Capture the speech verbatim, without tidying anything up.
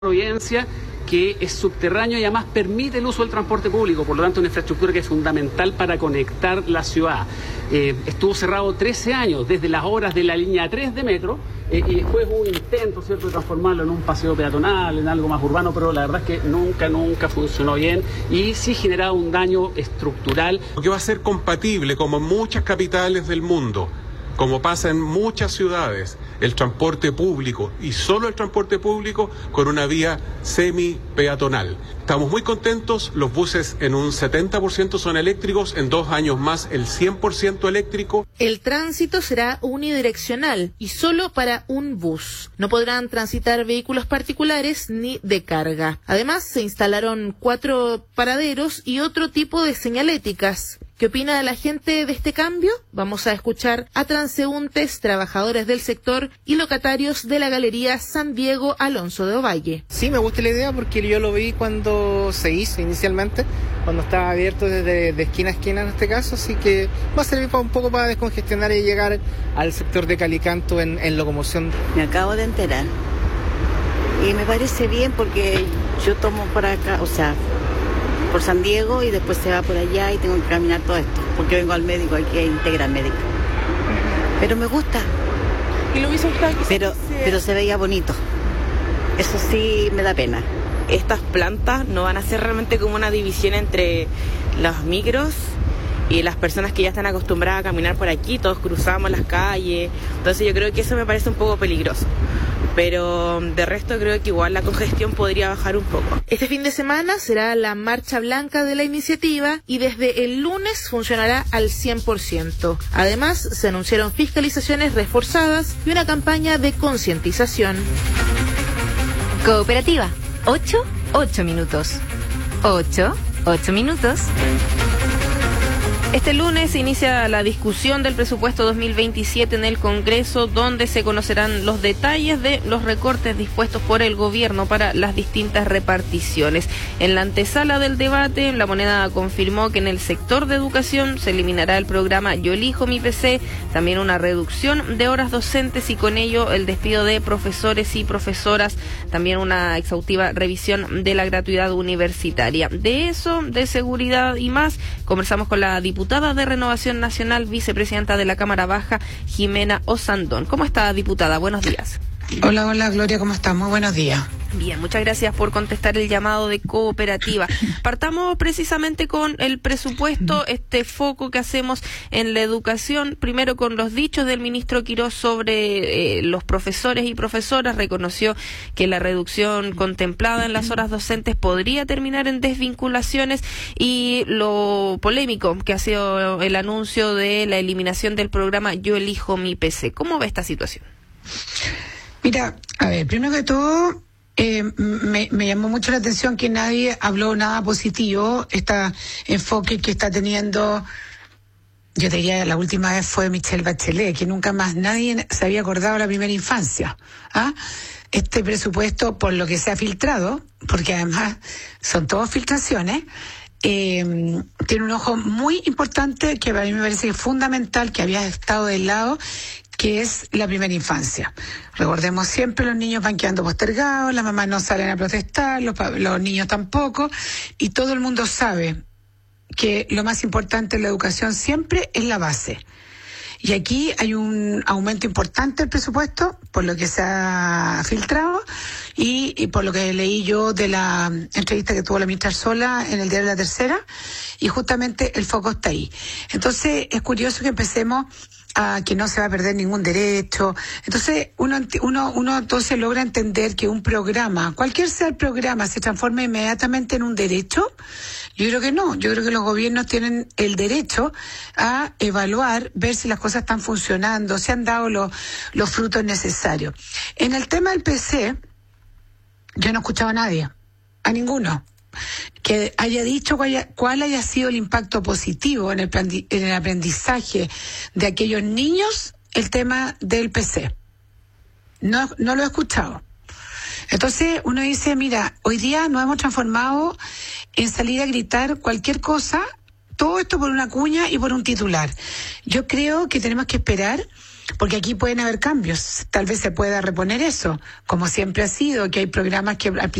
Providencia, que es subterráneo y además permite el uso del transporte público, por lo tanto una infraestructura que es fundamental para conectar la ciudad. Eh, estuvo cerrado trece años, desde las horas de la línea tres de metro, eh, y después hubo un intento, ¿cierto?, de transformarlo en un paseo peatonal, en algo más urbano, pero la verdad es que nunca, nunca funcionó bien y sí generaba un daño estructural. Que va a ser compatible, como en muchas capitales del mundo, como pasa en muchas ciudades, el transporte público y solo el transporte público con una vía semi-peatonal. Estamos muy contentos, los buses en un setenta por ciento son eléctricos, en dos años más el cien por ciento eléctrico. El tránsito será unidireccional y solo para un bus. No podrán transitar vehículos particulares ni de carga. Además, se instalaron cuatro paraderos y otro tipo de señaléticas. ¿Qué opina la gente de este cambio? Vamos a escuchar a transeúntes, trabajadores del sector y locatarios de la Galería San Diego Alonso de Ovalle. Sí, me gusta la idea porque yo lo vi cuando se hizo inicialmente, cuando estaba abierto desde de esquina a esquina en este caso, así que va a servir para un poco para descongestionar y llegar al sector de Calicanto en, en locomoción. Me acabo de enterar y me parece bien porque yo tomo por acá, o sea, por San Diego y después se va por allá y tengo que caminar todo esto, porque vengo al médico aquí a Integral Médica. Pero me gusta. ¿Y lo hubiese gustado que pero, se... pero se veía bonito. Eso sí me da pena. Estas plantas no van a ser realmente como una división entre los micros y las personas que ya están acostumbradas a caminar por aquí, todos cruzamos las calles. Entonces yo creo que eso me parece un poco peligroso. Pero de resto creo que igual la congestión podría bajar un poco. Este fin de semana será la marcha blanca de la iniciativa y desde el lunes funcionará al cien por ciento. Además, se anunciaron fiscalizaciones reforzadas y una campaña de concientización. Cooperativa, ocho, ocho minutos. ocho, ocho minutos. Este lunes se inicia la discusión del presupuesto dos mil veintisiete en el Congreso, donde se conocerán los detalles de los recortes dispuestos por el gobierno para las distintas reparticiones. En la antesala del debate, La Moneda confirmó que en el sector de educación se eliminará el programa Yo Elijo Mi P C, también una reducción de horas docentes y con ello el despido de profesores y profesoras, también una exhaustiva revisión de la gratuidad universitaria. De eso, de seguridad y más, conversamos con la diputada diputada de Renovación Nacional, vicepresidenta de la Cámara Baja, Jimena Osandón. ¿Cómo está, diputada? Buenos días. Hola, hola, Gloria, ¿cómo estás? Muy buenos días. Bien, muchas gracias por contestar el llamado de Cooperativa. Partamos precisamente con el presupuesto, este foco que hacemos en la educación, primero con los dichos del ministro Quirós sobre eh, los profesores y profesoras. Reconoció que la reducción contemplada en las horas docentes podría terminar en desvinculaciones y lo polémico que ha sido el anuncio de la eliminación del programa Yo Elijo Mi P C. ¿Cómo ve esta situación? Mira, a ver, primero que todo, eh, me, me llamó mucho la atención que nadie habló nada positivo, este enfoque que está teniendo, yo te diría, la última vez fue Michelle Bachelet, que nunca más nadie se había acordado de la primera infancia. ¿Ah? Este presupuesto, por lo que se ha filtrado, porque además son todas filtraciones, Eh, tiene un ojo muy importante que a mí me parece que es fundamental, que había estado del lado, que es la primera infancia. Recordemos siempre, los niños van quedando postergados, las mamás no salen a protestar, los, los niños tampoco, y todo el mundo sabe que lo más importante en la educación siempre es la base. Y aquí hay un aumento importante del presupuesto, por lo que se ha filtrado, y, y por lo que leí yo de la entrevista que tuvo la ministra Arzola en el diario La Tercera, y justamente el foco está ahí. Entonces, es curioso que empecemos a que no se va a perder ningún derecho. Entonces, uno, uno, uno entonces logra entender que un programa, cualquier sea el programa, se transforma inmediatamente en un derecho. Yo creo que no, yo creo que los gobiernos tienen el derecho a evaluar, ver si las cosas están funcionando, si han dado los, los frutos necesarios. En el tema del P C, yo no he escuchado a nadie, a ninguno, que haya dicho cuál haya, cuál haya sido el impacto positivo en el, en el aprendizaje de aquellos niños, el tema del P C. No, no lo he escuchado. Entonces uno dice, mira, hoy día nos hemos transformado en salir a gritar cualquier cosa, todo esto por una cuña y por un titular. Yo creo que tenemos que esperar porque aquí pueden haber cambios, tal vez se pueda reponer eso, como siempre ha sido, que hay programas que al